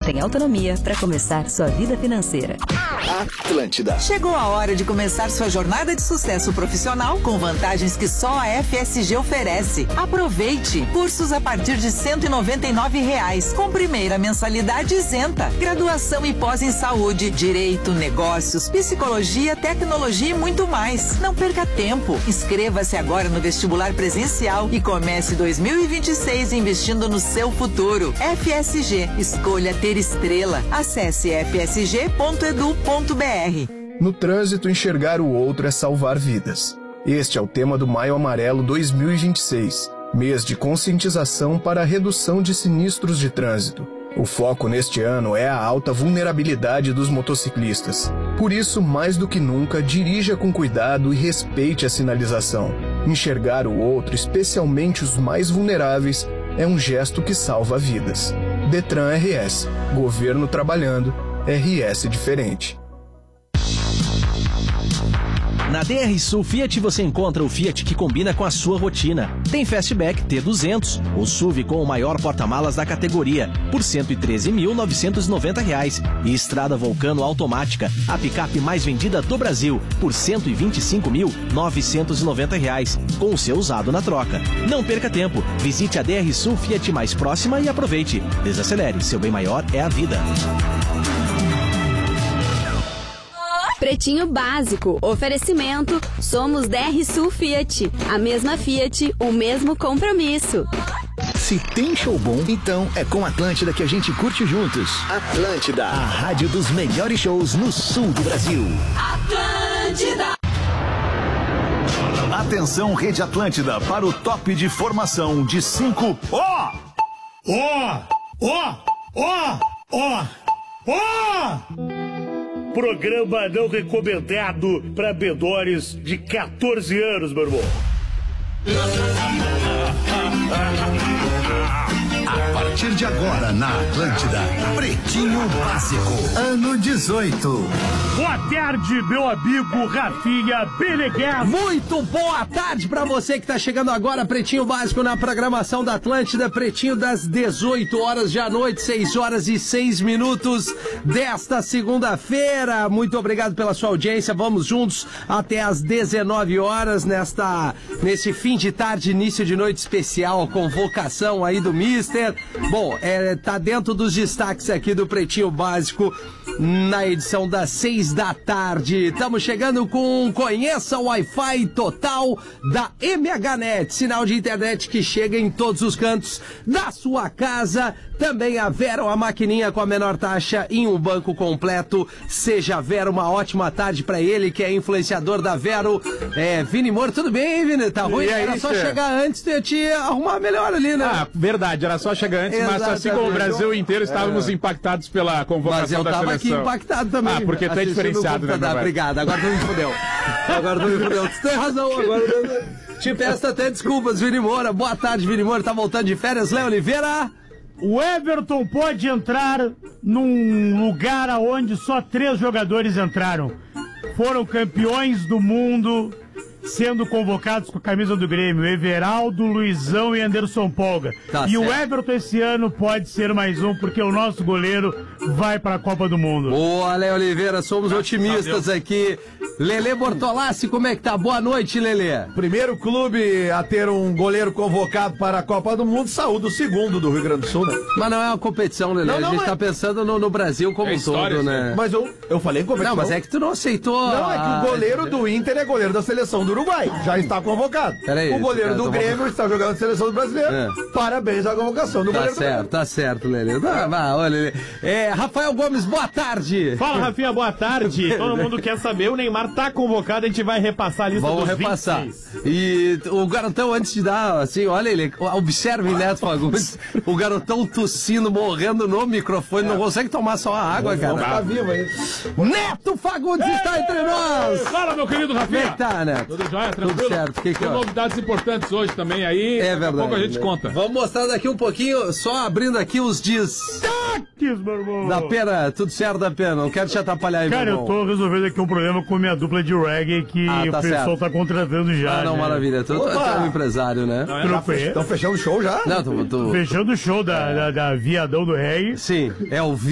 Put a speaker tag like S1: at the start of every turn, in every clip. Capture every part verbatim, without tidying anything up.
S1: tem autonomia para começar sua vida financeira.
S2: Atlântida.
S3: Chegou a hora de começar sua jornada de sucesso profissional com vantagens que só a F S G oferece. Aproveite! Cursos a partir de cento e noventa e nove reais, com primeira mensalidade isenta. Graduação e pós em saúde, direito, negócios, psicologia, tecnologia e muito mais. Não perca tempo. Inscreva-se agora no vestibular presencial e comece dois mil e vinte e seis investindo no seu futuro. F S G. Escolha ter estrela. Acesse f s g ponto e d u ponto b r.
S4: No trânsito, enxergar o outro é salvar vidas. Este é o tema do Maio Amarelo dois mil e vinte e seis, mês de conscientização para a redução de sinistros de trânsito. O foco neste ano é a alta vulnerabilidade dos motociclistas. Por isso, mais do que nunca, dirija com cuidado e respeite a sinalização. Enxergar o outro, especialmente os mais vulneráveis, é um gesto que salva vidas. Detran R S. Governo trabalhando. R S diferente.
S5: Na D R Sul Fiat você encontra o Fiat que combina com a sua rotina. Tem Fastback T duzentos, o S U V com o maior porta-malas da categoria, por cento e treze mil novecentos e noventa reais. E Estrada Vulcano automática, a picape mais vendida do Brasil, por cento e vinte e cinco mil novecentos e noventa reais, com o seu usado na troca. Não perca tempo, visite a D R Sul Fiat mais próxima e aproveite. Desacelere, seu bem maior é a vida.
S6: Pretinho Básico, oferecimento, somos D R Sul Fiat, a mesma Fiat, o mesmo compromisso.
S2: Se tem show bom, então é com Atlântida que a gente curte juntos. Atlântida, a rádio dos melhores shows no sul do Brasil.
S7: Atlântida.
S8: Atenção, Rede Atlântida, para o top de formação de cinco. Ó!
S9: Ó! Ó! Ó! Ó! Ó! Programa não recomendado para menores de quatorze anos, meu irmão.
S8: A partir de agora, na Atlântida, Pretinho Básico, ano dezoito.
S9: Boa tarde, meu amigo Rafinha Beneguer.
S10: Muito boa tarde pra você que tá chegando agora, Pretinho Básico na programação da Atlântida, Pretinho das dezoito horas da noite, seis horas e seis minutos desta segunda-feira. Muito obrigado pela sua audiência, vamos juntos até às dezenove horas nesta, nesse fim de tarde, início de noite especial, convocação aí do Mister. Bom, é, tá dentro dos destaques aqui do Pretinho Básico na edição das seis da tarde. Estamos chegando com Conheça o Wi-Fi Total da M H Net, sinal de internet que chega em todos os cantos da sua casa. Também a Vero, a maquininha com a menor taxa em um banco completo. Seja Vero, uma ótima tarde pra ele, que é influenciador da Vero. É, Vini Moura, tudo bem, hein, Vini? Tá ruim? Aí, era só che... chegar antes e te arrumar melhor ali, né?
S11: Ah, verdade, era só chegar antes, exatamente. Mas assim como o Brasil inteiro, estávamos é. impactados pela convocação da seleção.
S10: Mas eu tava aqui impactado também.
S11: Ah, porque tu é diferenciado, né,
S10: tá, obrigado, agora tu me fudeu. Agora tu me fudeu. Tu tem razão, agora tu... Te peço até desculpas, Vini Moura. Boa tarde, Vini Moura. Tá voltando de férias, Léo Oliveira.
S9: O Everton pode entrar num lugar aonde só três jogadores entraram. Foram campeões do mundo, sendo convocados com a camisa do Grêmio: Everaldo, Luizão e Anderson Polga. Tá e certo. O Everton esse ano pode ser mais um, porque o nosso goleiro vai para a Copa do Mundo.
S10: Boa, Léo Oliveira, somos Graças otimistas aqui. Lelê Bortolassi, como é que tá? Boa noite, Lelê.
S12: Primeiro clube a ter um goleiro convocado para a Copa do Mundo, saúde o segundo do Rio Grande do Sul, né?
S10: Mas não é uma competição, Lelê. Não, não, a gente mas... tá pensando no, no Brasil como um é todo, né?
S12: Mas eu, eu falei competição.
S10: Não, mas é que tu não aceitou.
S12: Não, é que o goleiro do Inter é goleiro da seleção do Uruguai. Já está convocado.
S10: Peraí,
S12: o goleiro do Grêmio está jogando na seleção do brasileiro. É. Parabéns à convocação do
S10: tá
S12: goleiro
S10: certo,
S12: do Grêmio.
S10: Tá certo, Lelê. Tá, vai, olha, Lelê. É, Rafael Gomes, boa tarde.
S11: Fala, Rafinha, boa tarde. Todo mundo quer saber, o Neymar tá convocado, a gente vai repassar a lista
S10: Vamos
S11: dos
S10: repassar.
S11: vinte e seis.
S10: E o garotão, antes de dar, assim, olha ele, observem, Neto Fagundes, o garotão tossindo, morrendo no microfone, é. Não consegue tomar só a água, cara.
S12: Tá vivo aí.
S10: Neto Fagundes Ei! Está entre nós.
S11: Fala, meu querido Rafinha.
S10: Como é que tá, Neto?
S11: Tudo jóia, tranquilo?
S10: Tudo certo. Que que
S11: Tem novidades importantes hoje também aí.
S10: É verdade.
S11: Daqui a pouco a gente
S10: né?
S11: conta.
S10: Vamos mostrar daqui um pouquinho, só abrindo aqui os destaques,
S9: meu irmão.
S10: Da Pena, tudo certo da Pena, não quero te atrapalhar aí,
S9: cara,
S10: meu irmão.
S9: Cara, eu tô resolvendo aqui um problema com minha dupla de reggae que ah, tá o pessoal certo. Tá contratando já.
S10: Ah, não,
S9: né?
S10: maravilha. Tu, tu é um empresário, né?
S12: Estão fechando o show já?
S10: Não, tô, tô...
S9: Fechando o show da, é. da, da Viadão do Reggae.
S10: Sim, é o Vi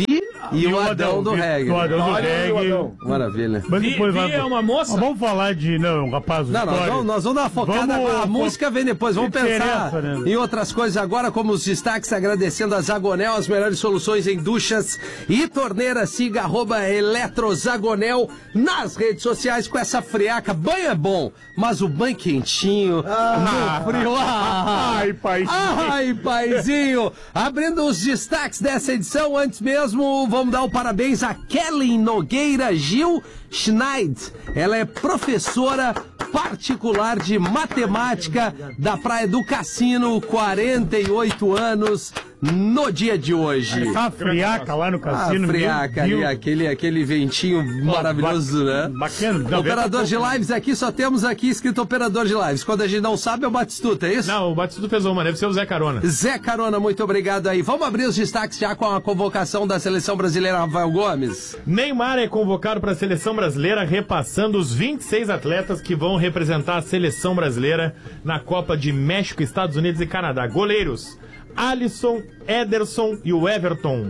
S10: e, e o Adão do reggae.
S9: O Adão do reggae.
S10: Maravilha.
S9: Mas depois
S11: Vi,
S9: vai,
S11: Vi é uma moça?
S9: Nós vamos falar de... Não, rapaz,
S10: Não, nós vamos, nós vamos dar uma focada,
S9: Vamos-
S10: a música vem depois, vamos pensar
S9: né?
S10: em outras coisas agora, como os destaques, agradecendo a Zagonel, as melhores soluções em duchas e torneiras. Siga arroba Eletrozagonel nas redes sociais com essa friaca. Banho é bom, mas o banho quentinho,
S11: Ah.
S10: no frio, ah,
S11: Ai, paizinho.
S10: ai, paizinho. Abrindo os destaques dessa edição, antes mesmo, vamos dar o parabéns a Kelly Nogueira Gil Schneid. Ela é professora particular de matemática da Praia do Cassino, quarenta e oito anos, no dia de hoje.
S9: Tá friaca lá no cassino.
S10: Ah, friaca ali,
S9: viu?
S10: aquele, aquele ventinho maravilhoso, né?
S9: Bacana. Não,
S10: Operador
S9: vem
S10: de
S9: pra-
S10: lives aqui, só temos aqui escrito operador de lives. Quando a gente não sabe é o Batistuta, é isso?
S11: Não, o Batistuta fez uma, deve ser o Zé Carona.
S10: Zé Carona, muito obrigado aí. Vamos abrir os destaques já com a convocação da seleção brasileira, Rafael Gomes.
S11: Neymar é convocado para a seleção brasileira, repassando os vinte e seis atletas que vão representar a seleção brasileira na Copa de México, Estados Unidos e Canadá. Goleiros: Alisson, Ederson e o Everton.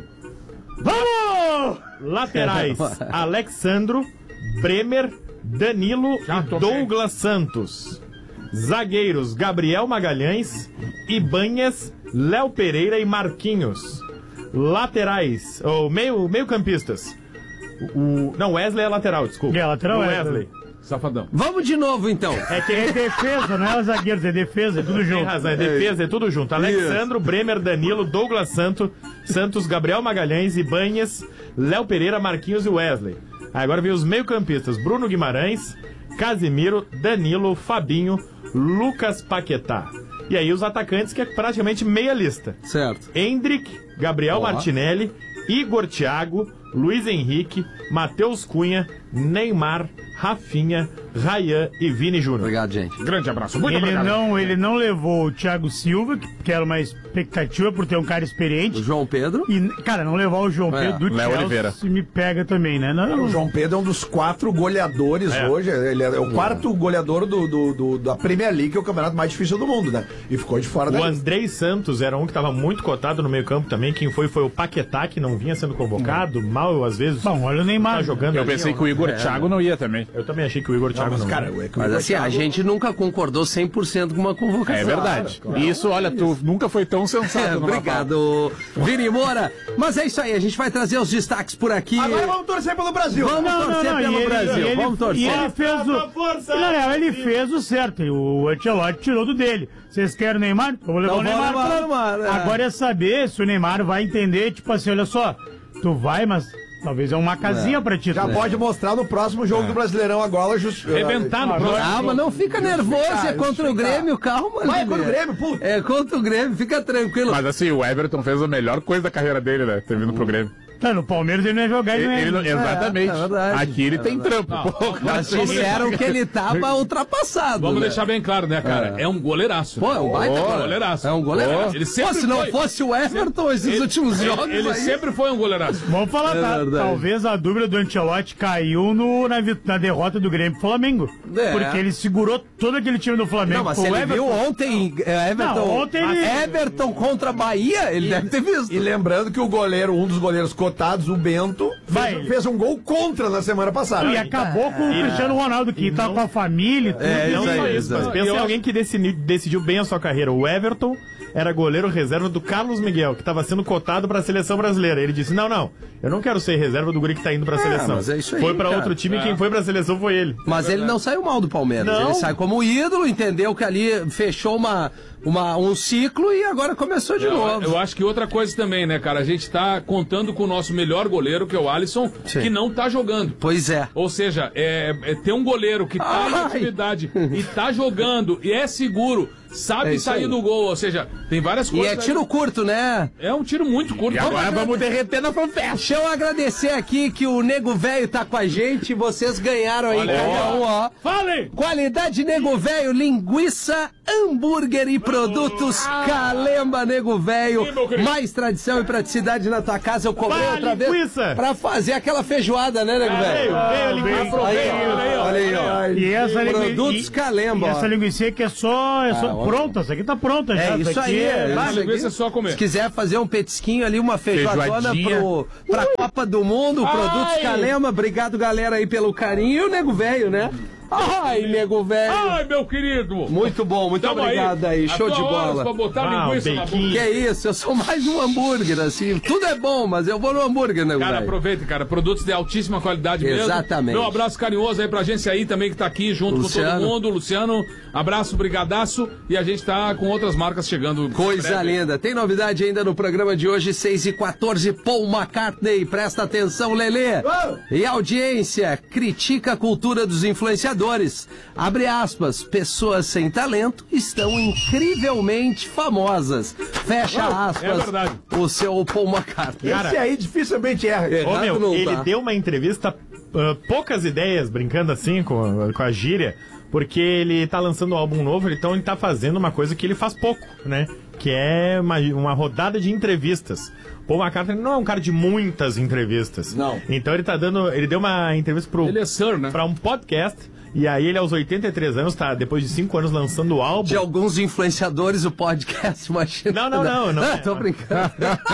S9: Vamos!
S11: Laterais: Alexandro, Bremer, Danilo e Douglas Santos. Zagueiros: Gabriel Magalhães, Ibanhas, Léo Pereira e Marquinhos. Laterais, ou meio, meio campistas. O, não, Wesley é lateral, desculpa.
S9: É, lateral
S11: o
S9: é.
S11: Wesley.
S12: Safadão.
S10: Vamos de novo, então.
S11: É que
S9: É defesa, não é zagueiros, é defesa, é tudo
S11: tem
S9: junto.
S11: razão, é defesa, é tudo junto. Alexandro, Bremer, Danilo, Douglas Santo, Santos, Gabriel Magalhães, Ibanhas, Léo Pereira, Marquinhos e Wesley. Aí agora vem os meio-campistas: Bruno Guimarães, Casimiro, Danilo, Fabinho, Lucas Paquetá. E aí os atacantes, que é praticamente meia lista:
S10: Certo.
S11: Hendrick, Gabriel
S10: Ó.
S11: Martinelli, Igor Thiago, Luiz Henrique, Matheus Cunha, Neymar, Rafinha, Rayan e Vini Júnior.
S10: Obrigado, gente.
S11: Grande abraço, muito
S9: Ele
S11: obrigado.
S9: não, ele não levou o Thiago Silva, que, que era uma expectativa por ter um cara experiente.
S10: O João Pedro.
S9: E, cara, não levar o João
S10: É,
S9: Pedro do
S11: Léo
S9: Chelsea
S11: Oliveira.
S9: me pega também, né? Não,
S12: O João Pedro é um dos quatro goleadores
S11: É.
S12: hoje. Ele é o quarto goleador do, do- do- da Premier League, que é o campeonato mais difícil do mundo, né? E ficou de fora da
S11: O
S12: lista.
S11: Andrei Santos era um que estava muito cotado no meio-campo também. Quem foi foi o Paquetá, que não vinha sendo convocado. Mal, às vezes.
S9: Bom, olha o Neymar.
S11: Tá jogando
S13: Eu
S11: ali,
S13: pensei
S11: ó.
S13: que o Igor Thiago não ia também.
S11: Eu também achei que o Igor Thiago
S12: Mas,
S11: não.
S12: cara, é que o
S10: Mas
S12: Igor
S10: assim, a
S12: Thiago-
S10: gente nunca concordou cem por cento com uma convocação.
S13: É verdade. E isso, olha, tu nunca foi tão sensato.
S10: É,
S13: numa
S10: obrigado, Vini Moura. Mas é isso aí, a gente vai trazer os destaques por aqui.
S12: Agora vamos torcer pelo Brasil.
S10: Vamos
S9: Não, não,
S10: torcer
S9: não,
S10: pelo
S9: e ele-
S10: Brasil.
S9: e ele-
S10: Vamos torcer.
S9: E ele fez o.
S11: Força,
S9: E, na real, ele fez o certo. E o Ancelotti tirou do dele. Vocês querem o Neymar? Eu vou levar
S10: Não,
S9: o Neymar.
S10: vamos levar o
S9: pra-
S10: Neymar, é.
S9: Agora é saber se o Neymar vai entender, tipo assim, olha só, tu vai, mas talvez é uma casinha pra ti.
S12: Já
S9: né?
S12: pode mostrar no próximo jogo do Brasileirão agora. Just...
S11: Reventar no
S9: Agora-
S11: próximo.
S10: Calma, não fica nervoso, é
S12: Justificar,
S10: contra o
S12: justificar.
S10: Grêmio, calma.
S12: Vai, é
S10: Lelê.
S12: contra o Grêmio, puta.
S10: É contra o Grêmio, fica tranquilo.
S13: Mas assim, o Everton fez a melhor coisa da carreira dele, né? Ter vindo pro Grêmio.
S9: Tá, no Palmeiras ele não ia jogar, ele,
S13: Ele,
S9: não ia.
S13: ele não- exatamente.
S10: é verdade.
S13: Aqui ele tem trampo. Pô,
S10: Mas disseram que ele tava ultrapassado.
S14: Vamos
S10: né?
S14: deixar bem claro, né, cara? É, um goleiraço.
S10: Pô, é um baita
S14: Pô,
S10: goleiro.
S14: goleiraço.
S10: É um goleiraço.
S14: Ele
S10: Pô,
S14: sempre
S10: se não
S14: foi.
S10: fosse o Everton esses
S14: Ele-
S10: últimos
S14: ele-
S10: jogos
S14: Ele
S10: aí...
S14: sempre foi um goleiraço.
S9: Vamos falar,
S10: É
S9: tá?
S10: verdade.
S9: Talvez a dúvida do Ancelotti caiu no, na, vi- na derrota do Grêmio pro Flamengo.
S10: É.
S9: Porque ele segurou todo aquele time do Flamengo.
S10: Não, mas
S9: com
S10: se
S9: o
S10: ele
S9: Everton.
S10: viu ontem, é, Everton,
S9: Não, ontem ele-
S10: Everton contra Bahia, ele deve ter visto.
S12: E lembrando que o goleiro, um dos goleiros cotados, o Bento,
S9: Vai.
S12: fez, fez um gol contra na semana passada.
S9: E acabou com o
S11: E-
S9: Cristiano Ronaldo, que tá com a família e tudo.
S10: É,
S11: Não
S10: isso aí,
S11: só isso,
S10: isso
S11: mas
S10: aí.
S11: pensa
S14: Eu
S11: em
S14: acho-
S11: alguém que decidiu, decidiu bem a sua carreira. O Everton era goleiro reserva do Carlos Miguel, que estava sendo cotado para a seleção brasileira. Ele disse: não, não, eu não quero ser reserva do guri que tá indo para a seleção.
S10: mas é isso aí,
S11: foi para
S10: cara.
S11: outro time e quem foi para a seleção foi ele.
S10: Mas ele não saiu mal do Palmeiras.
S11: Não.
S10: Ele sai como ídolo, entendeu que ali fechou uma, uma, um ciclo e agora começou de
S14: Eu,
S10: novo.
S14: eu acho que outra coisa também, né, cara? A gente tá contando com o nosso melhor goleiro, que é o Alisson,
S10: Sim.
S14: que não tá jogando.
S10: Pois é.
S14: Ou seja, é, é ter um goleiro que tá em
S10: Ai.
S14: atividade e tá jogando e é seguro, sabe
S10: É isso
S14: sair
S10: aí.
S14: do gol. Ou seja, tem várias
S10: E
S14: coisas.
S10: é tiro curto, né?
S14: É um tiro muito curto.
S13: E agora vamos derreter na fanfest.
S10: Deixa eu agradecer aqui que o Nego Velho tá com a gente. Vocês ganharam aí,
S14: Olha
S10: cada
S14: aí.
S10: um, ó.
S11: Falem!
S10: Qualidade Nego Velho, linguiça, hambúrguer e produtos Calemba Nego Velho.
S11: Sim, meu querido.
S10: Mais tradição e praticidade na tua casa. Eu cobrei
S11: Vai,
S10: outra
S11: linguiça.
S10: vez pra fazer aquela feijoada, né, Nego
S11: Veio,
S10: Velho?
S11: veio a linguiça.
S10: Aí,
S11: Olha aí, ó.
S10: olha aí, ó.
S9: E essa
S10: Produtos
S9: linguiça.
S10: Calemba,
S9: E
S10: ó.
S9: essa linguiça que é só. É só
S10: Ah,
S9: pronta, essa aqui tá pronta já.
S10: É isso aí.
S14: É,
S10: Vai,
S14: isso aqui é só comer.
S10: Se quiser fazer um petisquinho ali, uma feijoadona
S13: Feijoadinha.
S10: pro, pra Copa do Mundo,
S14: Ai.
S10: Produtos Calema. Obrigado, galera, aí pelo carinho. E o nego velho, né? Ai, nego velho.
S14: Ai, meu querido.
S10: Muito bom, muito
S14: Tamo
S10: obrigado aí.
S14: aí.
S10: Show
S14: A
S10: de
S14: tua hora
S10: bola.
S14: pra botar
S11: Ah,
S14: linguiça
S11: um
S14: na
S11: bequinho.
S14: boca.
S10: Que é isso, eu sou mais um hambúrguer, assim. Tudo é bom, mas eu vou no hambúrguer, nego
S14: Cara,
S10: velho.
S14: aproveita, cara. Produtos de altíssima qualidade mesmo.
S10: Exatamente.
S14: Meu abraço carinhoso aí pra agência aí também que tá aqui junto
S10: Luciano.
S14: com todo mundo. Luciano, abraço, brigadaço. E a gente tá com outras marcas chegando.
S10: Coisa
S14: breve.
S10: linda. Tem novidade ainda no programa de hoje, seis e quatorze, Paul McCartney. Presta atenção, Lelê. E a audiência critica a cultura dos influenciadores. Abre aspas, pessoas sem talento estão incrivelmente famosas. Fecha aspas.
S14: É verdade.
S10: O seu Paul McCartney.
S11: Cara,
S12: Esse aí dificilmente erra.
S11: Ô,
S10: Errado
S11: meu,
S10: não
S11: ele
S10: tá.
S11: deu uma entrevista, uh, poucas ideias, brincando assim com, com a gíria, porque ele tá lançando um álbum novo, então ele tá fazendo uma coisa que ele faz pouco, né? Que é uma, uma rodada de entrevistas. Paul McCartney não é um cara de muitas entrevistas.
S12: Não.
S11: Então ele tá dando. Ele deu uma entrevista pro,
S14: Ele é Sir, né?
S11: pra um podcast. E aí ele aos oitenta e três anos, tá, depois de cinco anos lançando o álbum.
S10: De alguns influenciadores, o podcast, imagina.
S11: Não, não, não, não.
S10: Ah, tô brincando.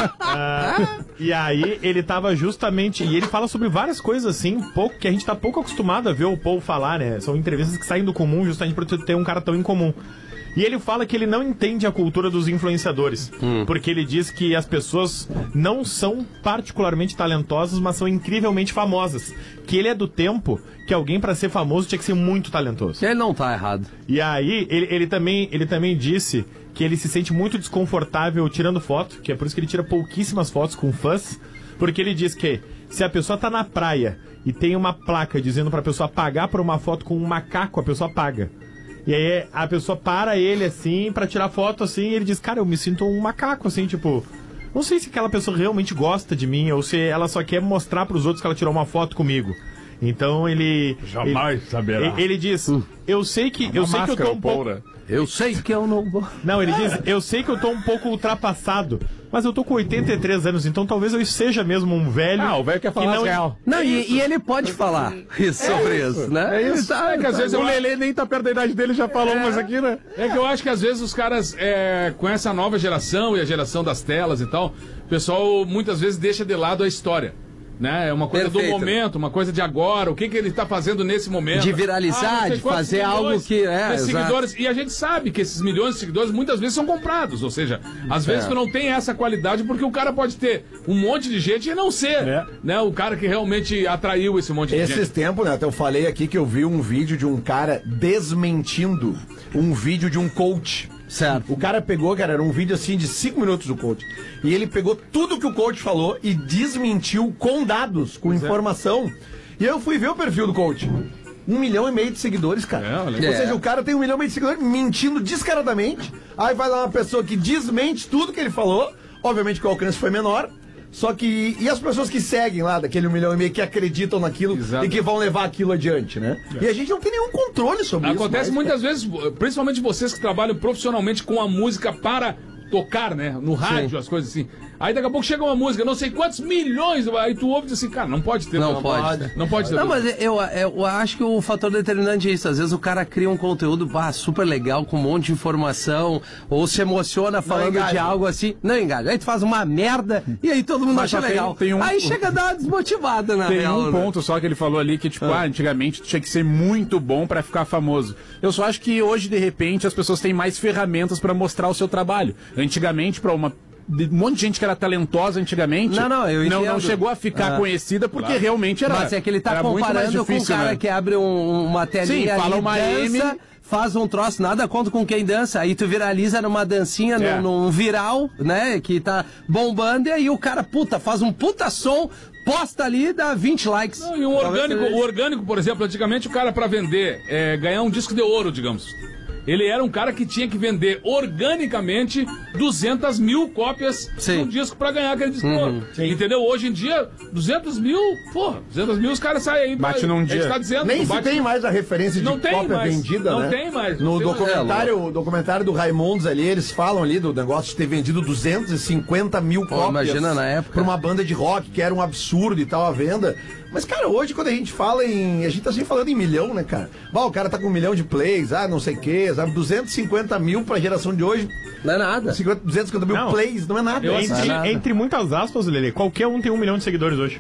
S11: Ah, e aí ele tava justamente. E ele fala sobre várias coisas assim, pouco, que a gente tá pouco acostumado a ver o Paul falar, né? São entrevistas que saem do comum, justamente por ter um cara tão incomum. E ele fala que ele não entende a cultura dos influenciadores.
S10: Hum.
S11: Porque ele diz que as pessoas não são particularmente talentosas, mas são incrivelmente famosas. Que ele é do tempo que alguém, pra ser famoso, tinha que ser muito talentoso.
S10: Ele não tá errado.
S11: E aí, ele, ele, também, ele também disse que ele se sente muito desconfortável tirando foto, que é por isso que ele tira pouquíssimas fotos com fãs, porque ele diz que se a pessoa tá na praia e tem uma placa dizendo pra pessoa pagar por uma foto com um macaco, a pessoa paga. E aí a pessoa para ele assim pra tirar foto assim e ele diz, cara, eu me sinto um macaco, assim, tipo... Não sei se aquela pessoa realmente gosta de mim ou se ela só quer mostrar pros outros que ela tirou uma foto comigo. Então ele...
S14: Jamais
S11: ele,
S14: saberá.
S11: Ele, ele diz, eu sei que, eu sei que eu tô um pouco...
S10: Eu sei que eu não vou.
S11: Não, ele diz, eu sei que eu tô um pouco ultrapassado, mas eu tô com oitenta e três anos, então talvez eu seja mesmo um velho...
S13: Ah, o velho quer falar
S11: não...
S13: real.
S10: Não, e, e ele pode falar isso, sobre isso, né?
S13: É isso.
S10: Tá,
S13: É que às
S10: tá
S13: vezes
S10: bom.
S13: o Lelê nem tá perto da idade dele, já falou umas aqui, né?
S14: É que eu acho que às vezes os caras, é, com essa nova geração e a geração das telas e tal, o pessoal muitas vezes deixa de lado a história. Né? É uma coisa
S10: Perfeito.
S14: do momento, uma coisa de agora, o que, que ele está fazendo nesse momento.
S10: De viralizar,
S14: não sei
S10: de
S14: quantos
S10: fazer
S14: milhões
S10: algo que- é,
S14: de
S10: exato.
S14: seguidores. E a gente sabe que esses milhões de seguidores muitas vezes são comprados. Ou seja, às vezes
S10: É.
S14: tu não tem essa qualidade porque o cara pode ter um monte de gente e não ser
S12: É.
S14: né, o cara que realmente atraiu esse monte de
S12: Esses
S14: gente.
S12: tempos, né, eu falei aqui que eu vi um vídeo de um cara desmentindo um vídeo de um coach.
S10: Certo.
S12: O cara pegou, cara, era um vídeo assim de cinco minutos do coach. E ele pegou tudo que o coach falou e desmentiu com dados, com informação. E eu fui ver o perfil do coach. Um milhão e meio de seguidores, cara.
S14: É, olha.
S12: Ou
S10: É.
S12: seja, o cara tem um milhão e meio de seguidores mentindo descaradamente. Aí vai lá uma pessoa que desmente tudo que ele falou. Obviamente que o alcance foi menor. Só que. E as pessoas que seguem lá, daquele um milhão e meio, que acreditam naquilo
S14: Exato.
S12: e que vão levar aquilo adiante, né? E a gente não tem nenhum controle sobre
S14: Acontece
S12: isso. mas-
S14: muitas vezes, principalmente vocês que trabalham profissionalmente com a música para tocar, né? No rádio,
S10: Sim.
S14: as coisas assim. Aí daqui a pouco chega uma música, não sei quantos milhões, aí tu ouve e diz assim, cara, não pode ter.
S10: Não
S14: tudo.
S10: pode.
S14: Não pode ter.
S10: Não,
S14: tudo.
S10: mas eu, eu, eu acho que o fator determinante é isso. Às vezes o cara cria um conteúdo ah, super legal, com um monte de informação, ou se emociona falando
S12: engaja.
S10: de algo assim. Não engaja. Aí tu faz uma merda e aí todo mundo
S13: Mas
S10: acha
S13: só tem-
S10: legal.
S13: tem um-
S10: Aí chega a dar uma desmotivada na
S13: Tem
S10: real.
S13: um
S10: né?
S13: ponto só que ele falou ali que, tipo, ah. antigamente tu tinha que ser muito bom pra ficar famoso. Eu só acho que hoje, de repente, as pessoas têm mais ferramentas pra mostrar o seu trabalho. Antigamente, pra uma de- um monte de gente que era talentosa antigamente,
S10: Não, não, eu
S13: não,
S10: entendo.
S13: não chegou a ficar
S10: Ah.
S13: conhecida porque realmente era.
S10: Mas é que ele tá
S13: era muito mais
S10: comparando com um
S13: difícil,
S10: cara
S13: né?
S10: que abre um- uma telinha
S13: Sim, fala
S10: ali,
S13: uma
S10: dança,
S13: M.
S10: faz um troço, nada contra com quem dança. Aí tu viraliza numa dancinha,
S13: É.
S10: num, num viral, né, que tá bombando, e aí o cara, puta, faz um puta som, posta ali e dá vinte likes.
S14: Não, e o orgânico, o orgânico, por exemplo, antigamente o cara pra vender, é, ganhar um disco de ouro, digamos. Ele era um cara que tinha que vender organicamente duzentas mil cópias de um disco pra ganhar aquele disco de ouro. Entendeu? Hoje em dia, duzentos mil, porra, duzentos mil os caras saem aí.
S13: Bate
S14: pra-
S13: num
S14: a
S13: dia.
S14: gente tá dizendo,
S12: Nem
S14: não
S12: se
S14: bate-
S12: tem mais a referência de
S14: Não tem
S12: cópia
S14: mais.
S12: vendida,
S14: Não
S12: né?
S14: tem mais.
S12: No
S14: Não tem mais.
S12: documentário, o documentário do Raimundos ali, eles falam ali do negócio de ter vendido duzentos e cinquenta mil
S10: Pô,
S12: cópias.
S10: imagina na época.
S12: Pra uma banda de rock, que era um absurdo e tal a venda. Mas, cara, hoje quando a gente fala em... A gente tá sempre falando em milhão, né, cara? Bom, o cara tá com um milhão de plays, ah, não sei o quê, ideia, sabe? duzentos e cinquenta mil pra geração de hoje.
S10: Não é nada.
S12: cinquenta, duzentos e cinquenta mil
S11: Não.
S12: plays, não é nada.
S11: Eu,
S12: É
S11: entre,
S12: nada.
S11: entre muitas aspas, Lelê, qualquer um tem um milhão de seguidores hoje.